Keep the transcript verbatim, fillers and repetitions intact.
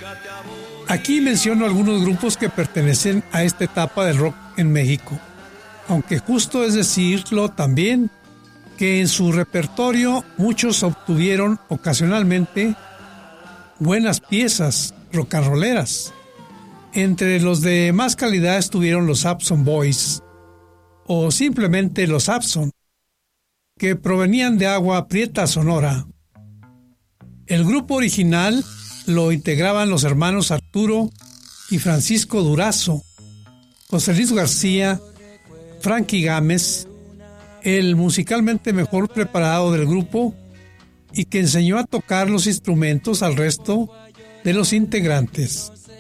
Aquí menciono algunos grupos que pertenecen a esta etapa del rock en México, aunque justo es decirlo también que en su repertorio muchos obtuvieron ocasionalmente buenas piezas rock and rolleras. Entre los de más calidad estuvieron los Abson Boys o simplemente los Abson, que provenían de Agua Prieta, Sonora. El grupo original lo integraban los hermanos Arturo y Francisco Durazo, José Luis García, Frankie Gámez, el musicalmente mejor preparado del grupo y que enseñó a tocar los instrumentos al resto de los integrantes.